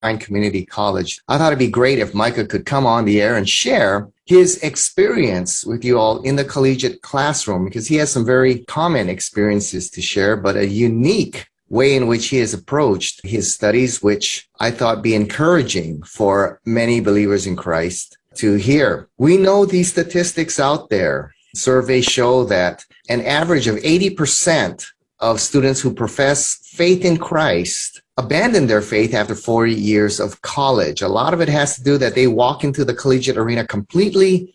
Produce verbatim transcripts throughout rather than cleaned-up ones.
Community College. I thought it'd be great if Micah could come on the air and share his experience with you all in the collegiate classroom, because he has some very common experiences to share, but a unique way in which he has approached his studies, which I thought be encouraging for many believers in Christ to hear. We know these statistics out there. Surveys show that an average of eighty percent of students who profess faith in Christ abandon their faith after four years of college. A lot of it has to do that they walk into the collegiate arena completely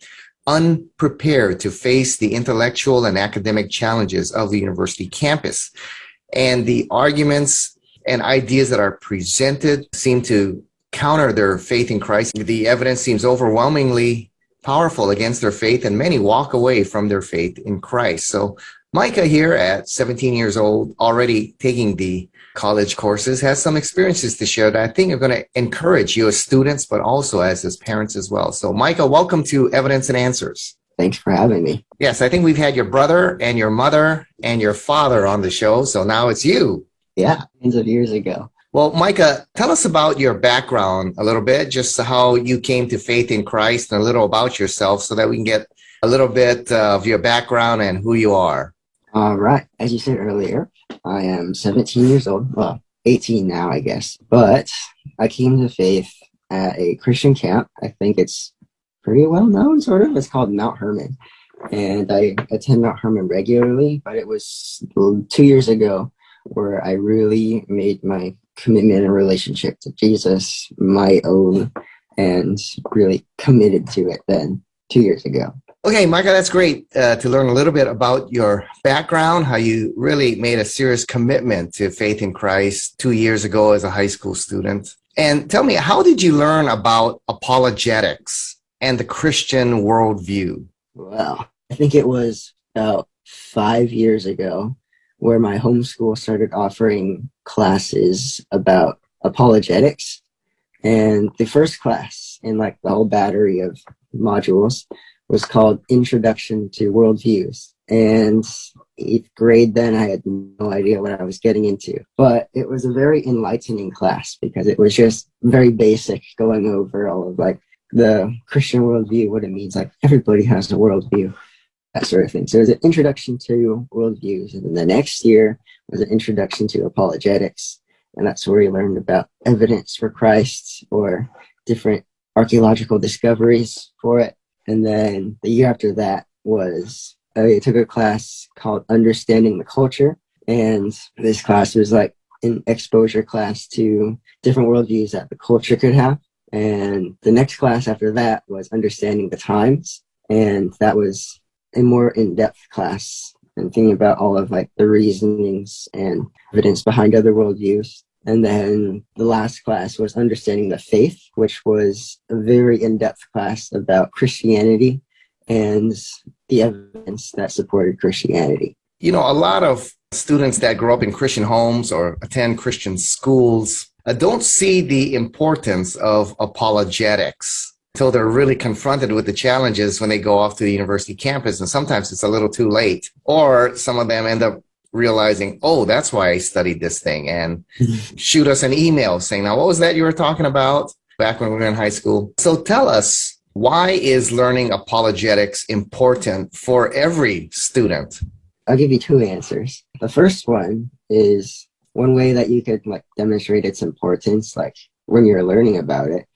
unprepared to face the intellectual and academic challenges of the university campus. And the arguments and ideas that are presented seem to counter their faith in Christ. The evidence seems overwhelmingly powerful against their faith, and many walk away from their faith in Christ. So Micah here at seventeen years old, already taking the college courses, has some experiences to share that I think are going to encourage you as students, but also as his parents as well. So Micah, welcome to Evidence and Answers. Thanks for having me. Yes, I think we've had your brother and your mother and your father on the show, so now it's you. Yeah, tens of years ago. Well, Micah, tell us about your background a little bit, just how you came to faith in Christ and a little about yourself so that we can get a little bit of your background and who you are. All right. As you said earlier, I am seventeen years old. Well, eighteen now, I guess. But I came to faith at a Christian camp. I think it's pretty well known, sort of. It's called Mount Hermon. And I attend Mount Hermon regularly, but it was two years ago where I really made my commitment and relationship to Jesus my own and really committed to it then two years ago. Okay, Micah, that's great uh, to learn a little bit about your background, how you really made a serious commitment to faith in Christ two years ago as a high school student. And tell me, how did you learn about apologetics and the Christian worldview? Well, I think it was about five years ago where my homeschool started offering classes about apologetics. And the first class in like the whole battery of modules was called Introduction to Worldviews. And eighth grade then, I had no idea what I was getting into. But it was a very enlightening class because it was just very basic, going over all of like the Christian worldview, what it means, like everybody has a worldview, that sort of thing. So it was an introduction to worldviews. And then the next year was an introduction to apologetics. And that's where we learned about evidence for Christ or different archaeological discoveries for it. And then the year after that was, I took a class called Understanding the Culture. And this class was like an exposure class to different worldviews that the culture could have. And the next class after that was Understanding the Times. And that was a more in-depth class and thinking about all of like the reasonings and evidence behind other worldviews. And then the last class was Understanding the Faith, which was a very in-depth class about Christianity and the evidence that supported Christianity. You know, a lot of students that grow up in Christian homes or attend Christian schools uh, don't see the importance of apologetics until they're really confronted with the challenges when they go off to the university campus. And sometimes it's a little too late. Or some of them end up realizing, oh, that's why I studied this thing, and shoot us an email saying, now, what was that you were talking about back when we were in high school? So tell us, why is learning apologetics important for every student? I'll give you two answers. The first one is one way that you could like demonstrate its importance, like when you're learning about it,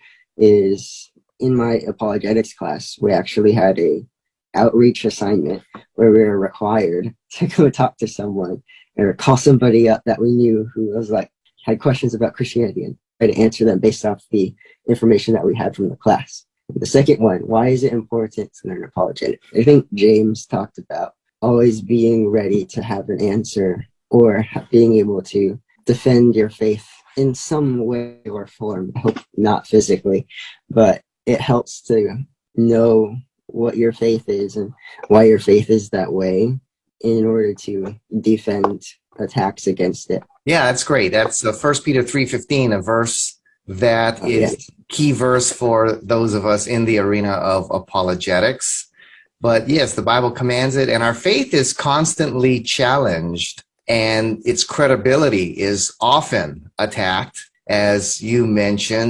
is in my apologetics class, we actually had a outreach assignment where we were required to go talk to someone or call somebody up that we knew who was like had questions about Christianity and try to answer them based off the information that we had from the class. The second one, why is it important to learn apologetics? I think James talked about always being ready to have an answer or being able to defend your faith in some way or form. I hope not physically, but it helps to know what your faith is and why your faith is that way in order to defend attacks against it. Yeah, that's great. That's uh, First Peter three fifteen, a verse that Oh, is yes. key verse for those of us in the arena of apologetics. But yes, the Bible commands it, and our faith is constantly challenged, and its credibility is often attacked. as you mentioned,